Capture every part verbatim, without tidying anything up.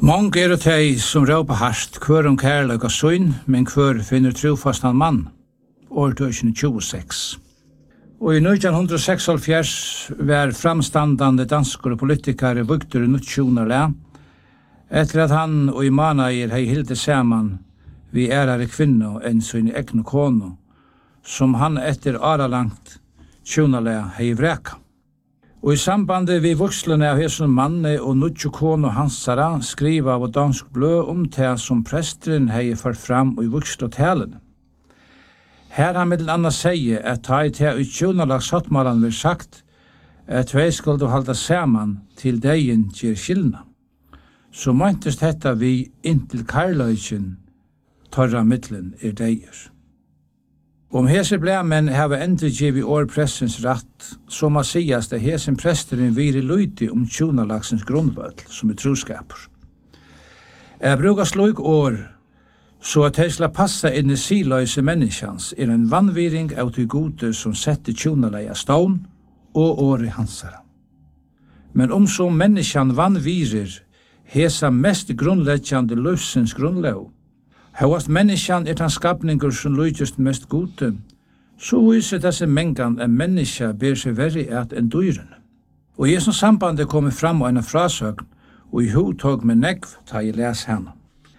Många är det de som råpar harst, kvör om kärlek och syn, men kvör finner trofast en man, år tjugohundratjugosex. Og i nittonhundraseksoghalvfjerds var framstandande danskere politikere vugter nuttjonerle, etter at han og i manager hei hilde saman vi ærare kvinno enn sin egnu kono, som han etter aralangt tjonerle hei vreka. Og i sambandet vi vokslene av hesson manne og nuttjo kono hansara skriva av dansk blø om det som presteren hei ført fram og i vokslotelene. Her han middel anna sier at ta i til uttjonalags hattmalan vil sagt at tvei skulle halda saman til degen gjer skilna. Så møntest detta vi inntil karløyken torra middelen er deier. Om hese blæmen hava endri givi årpressens ratt, så må sias det hesen presteren viri luiti om tjonalagsens grunnvøll som er troskapur. Jeg brukar sluk år så at heisla passa inn i siløyse menneskjans er en vannviring av de gode som setter tjonaleia stån og året hansara. Men om så menneskjan vannvirer hesa mest grunnleggjande løsens grunnløv, høyast menneskjan er den skapninger som lydjast mest gode, så viser disse mengan en menneska ber seg verre at enn dyrene. Og i som sambandet kommer fram av en frasøgn, og i hodtog med negv ta i les henne.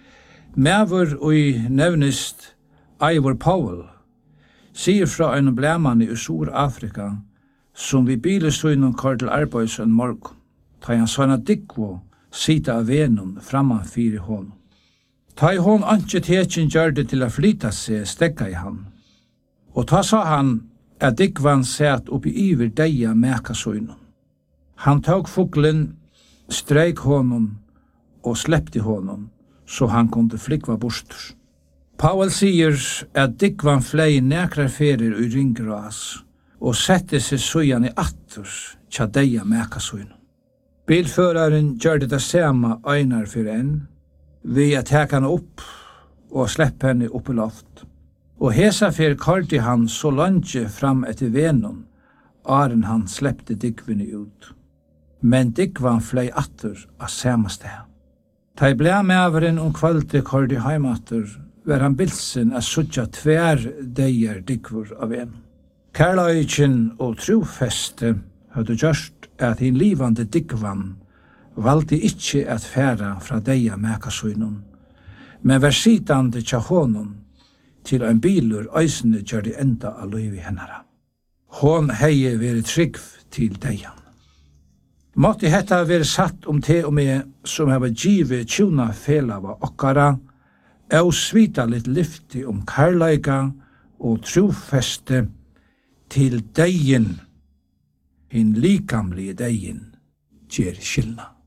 Mæver og i nevnist Ivor Powell sier fra en blæmann i Sur-Afrika som vi bilesøgnen kvar til arbeids en morgon, ta han sånne dikvo sida av venum framman fyri hånden. Ta i hon anke tekin gjør det til å flyta seg stekka i han. Og ta sa han at dikvan sett oppi iver deia meka søgnen. Han tog fuglen, streik honom og slepte honom, så han kunde flikva bostur. Powell sier at dikvan flei nekrar ferir ui ringgras og sette seg søyan i atturs tja deia meka søgnen. Bilføraren gjør det det samme einar for enn, vi at teka henne opp og slepp henne opp i loft. Og hesa fyr kallte han så langt fram etter venon, aren han sleppte dikvene ut. Men dikvan flei atter av samme sted. Ta i blei meveren om kvalte kallte heimatter, var han bilsen av suttja tver deier dikvor av en. Kærløyken og trofeste hadde gjørst at hin livande dikvan valgte ikkje at færa fra deia mekasøynun, men var sitande tja honom til en bilur øysene gjør det enda av løyvi hennara. Hon heie veri trygg til deian. Måtte hetta veri satt om te og med som hava givet tjuna felava okkara, og svita litt lyfti om karlaika og trofeste til deien, hin likamlige deien, gjer skilna.